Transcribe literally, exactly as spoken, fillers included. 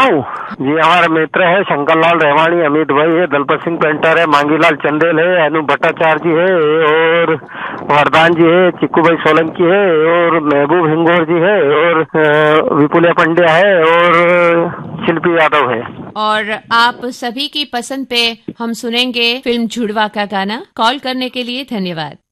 हूँ जी। हमारे मित्र है शंकरलाल रेवाणी, अमित भाई है, दलपत सिंह पेंटर है, मांगीलाल चंदेल है, अनु भट्टाचार्य जी है, और वरदान जी है, चिक्कू भाई सोलंकी है, और महबूब हिंगोर जी है, और विपुलिया पंड्या है, और शिल्पी यादव है। और आप सभी की पसंद पे हम सुनेंगे फिल्म जुड़वा का गाना। कॉल करने के लिए धन्यवाद।